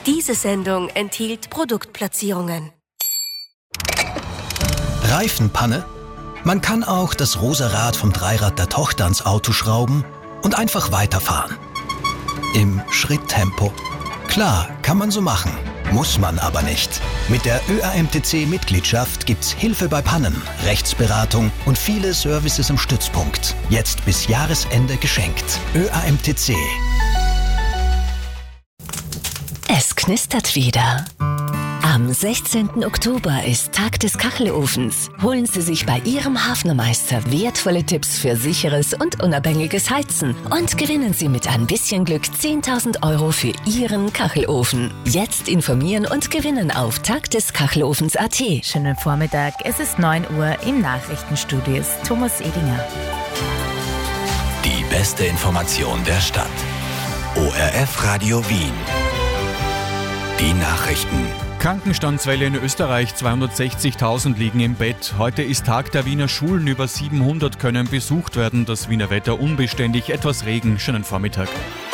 Diese Sendung enthielt Produktplatzierungen. Reifenpanne? Man kann auch das rosa Rad vom Dreirad der Tochter ans Auto schrauben und einfach weiterfahren. Im Schritttempo. Klar, kann man so machen. Muss man aber nicht. Mit der ÖAMTC-Mitgliedschaft gibt's Hilfe bei Pannen, Rechtsberatung und viele Services im Stützpunkt. Jetzt bis Jahresende geschenkt. ÖAMTC. Es knistert wieder. Am 16. Oktober ist Tag des Kachelofens. Holen Sie sich bei Ihrem Hafnermeister wertvolle Tipps für sicheres und unabhängiges Heizen und gewinnen Sie mit ein bisschen Glück 10.000 € für Ihren Kachelofen. Jetzt informieren und gewinnen auf tagdeskachelofens.at. Schönen Vormittag, es ist 9 Uhr, im Nachrichtenstudio ist Thomas Edinger. Die beste Information der Stadt. ORF Radio Wien. Die Nachrichten. Krankenstandswelle in Österreich, 260.000 liegen im Bett. Heute ist Tag der Wiener Schulen, über 700 können besucht werden. Das Wiener Wetter unbeständig, etwas Regen, schönen Vormittag.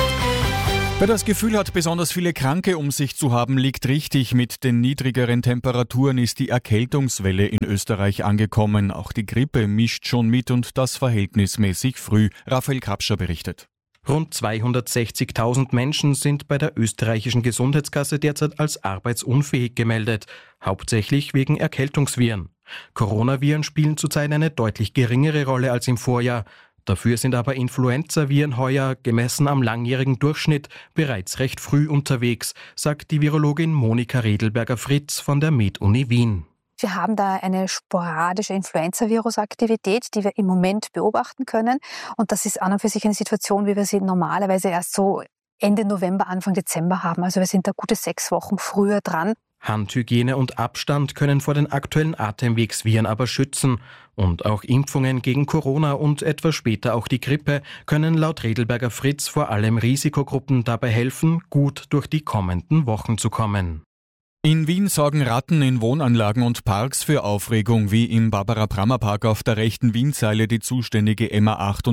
Wer das Gefühl hat, besonders viele Kranke um sich zu haben, liegt richtig. Mit den niedrigeren Temperaturen ist die Erkältungswelle in Österreich angekommen. Auch die Grippe mischt schon mit und das verhältnismäßig früh. Raphael Kapscher berichtet. Rund 260.000 Menschen sind bei der österreichischen Gesundheitskasse derzeit als arbeitsunfähig gemeldet, hauptsächlich wegen Erkältungsviren. Coronaviren spielen zurzeit eine deutlich geringere Rolle als im Vorjahr. Dafür sind aber Influenzaviren heuer, gemessen am langjährigen Durchschnitt, bereits recht früh unterwegs, sagt die Virologin Monika Redelberger-Fritz von der Med-Uni Wien. Wir haben da eine sporadische Influenza-Virus-Aktivität, die wir im Moment beobachten können. Und das ist an und für sich eine Situation, wie wir sie normalerweise erst so Ende November, Anfang Dezember haben. Also wir sind da gute 6 Wochen früher dran. Handhygiene und Abstand können vor den aktuellen Atemwegsviren aber schützen. Und auch Impfungen gegen Corona und etwas später auch die Grippe können laut Redelberger-Fritz vor allem Risikogruppen dabei helfen, gut durch die kommenden Wochen zu kommen. In Wien sorgen Ratten in Wohnanlagen und Parks für Aufregung, wie im Barbara-Brammer-Park auf der rechten Wienzeile. Die zuständige Emma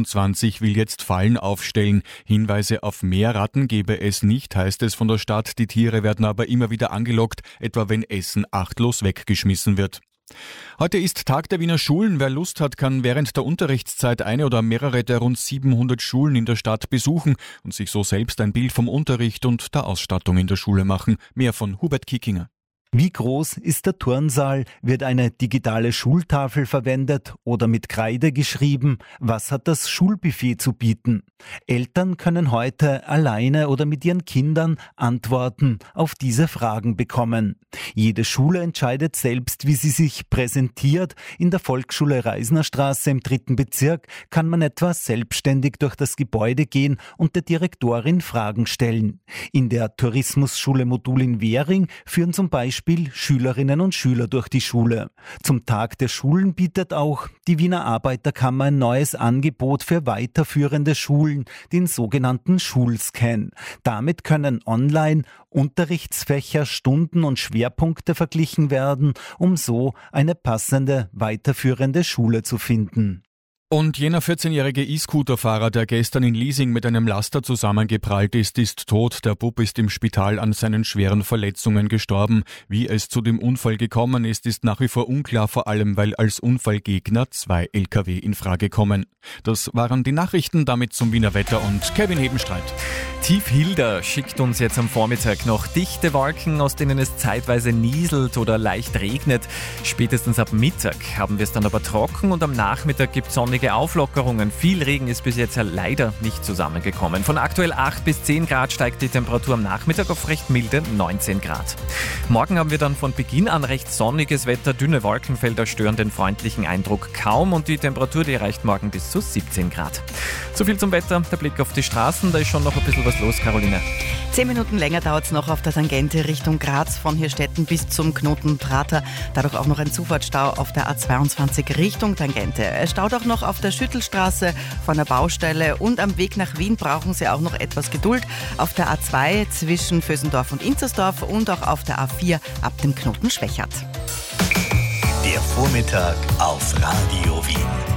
28 will jetzt Fallen aufstellen. Hinweise auf mehr Ratten gebe es nicht, heißt es von der Stadt. Die Tiere werden aber immer wieder angelockt, etwa wenn Essen achtlos weggeschmissen wird. Heute ist Tag der Wiener Schulen. Wer Lust hat, kann während der Unterrichtszeit eine oder mehrere der rund 700 Schulen in der Stadt besuchen und sich so selbst ein Bild vom Unterricht und der Ausstattung in der Schule machen. Mehr von Hubert Kickinger. Wie groß ist der Turnsaal? Wird eine digitale Schultafel verwendet oder mit Kreide geschrieben? Was hat das Schulbuffet zu bieten? Eltern können heute alleine oder mit ihren Kindern Antworten auf diese Fragen bekommen. Jede Schule entscheidet selbst, wie sie sich präsentiert. In der Volksschule Reisnerstraße im 3. Bezirk kann man etwa selbstständig durch das Gebäude gehen und der Direktorin Fragen stellen. In der Tourismusschule Modul in Währing führen zum Beispiel Schülerinnen und Schüler durch die Schule. Zum Tag der Schulen bietet auch die Wiener Arbeiterkammer ein neues Angebot für weiterführende Schulen, den sogenannten Schulscan. Damit können online Unterrichtsfächer, Stunden und Schwerpunkte verglichen werden, um so eine passende weiterführende Schule zu finden. Und jener 14-jährige E-Scooter-Fahrer, der gestern in Liesing mit einem Laster zusammengeprallt ist tot. Der Bub ist im Spital an seinen schweren Verletzungen gestorben. Wie es zu dem Unfall gekommen ist nach wie vor unklar, vor allem weil als Unfallgegner 2 LKW in Frage kommen. Das waren die Nachrichten, damit zum Wiener Wetter und Kevin Hebenstreit. Tiefhilda schickt uns jetzt am Vormittag noch dichte Wolken, aus denen es zeitweise nieselt oder leicht regnet. Spätestens ab Mittag haben wir es dann aber trocken und am Nachmittag gibt es sonnige Auflockerungen. Viel Regen ist bis jetzt ja leider nicht zusammengekommen. Von aktuell 8 bis 10 Grad steigt die Temperatur am Nachmittag auf recht milde 19 Grad. Morgen haben wir dann von Beginn an recht sonniges Wetter. Dünne Wolkenfelder stören den freundlichen Eindruck kaum und die Temperatur, die erreicht morgen bis zu 17 Grad. So viel zum Wetter. Der Blick auf die Straßen, da ist schon noch ein bisschen was los, Caroline. 10 Minuten länger dauert es noch auf der Tangente Richtung Graz von Hirstetten bis zum Knoten Prater. Dadurch auch noch ein Zufahrtsstau auf der A22 Richtung Tangente. Es staut auch noch auf der Schüttelstraße von der Baustelle und am Weg nach Wien brauchen Sie auch noch etwas Geduld. Auf der A2 zwischen Vösendorf und Inzersdorf und auch auf der A4 ab dem Knoten Schwächert. Der Vormittag auf Radio Wien.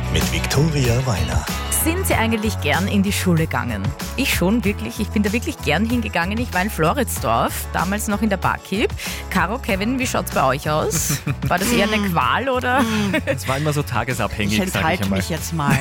mit Viktoria Weiner. Sind Sie eigentlich gern in die Schule gegangen? Ich schon, wirklich. Ich bin da wirklich gern hingegangen. Ich war in Floridsdorf, damals noch in der Barkeep. Caro, Kevin, wie schaut's bei euch aus? War das eher eine Qual oder? Es war immer so tagesabhängig, Ich enthalte mich jetzt mal.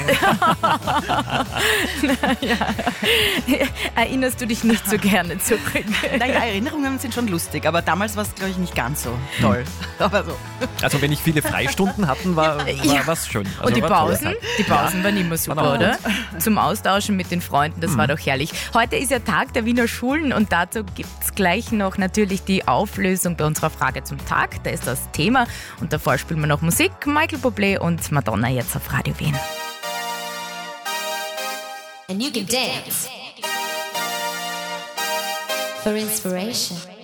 Erinnerst du dich nicht so gerne zurück? Naja, Erinnerungen sind schon lustig, aber damals war es, glaube ich, nicht ganz so toll. Aber so. Also wenn ich viele Freistunden hatten, war was schön. Also Und die war toll. Pausen? Die Pausen waren immer super, War oder? Zum Austauschen mit den Freunden, das war doch herrlich. Heute ist ja Tag der Wiener Schulen und dazu gibt es gleich noch natürlich die Auflösung bei unserer Frage zum Tag. Da ist das Thema und davor spielen wir noch Musik. Michael Bublé und Madonna jetzt auf Radio Wien. And you can dance for inspiration.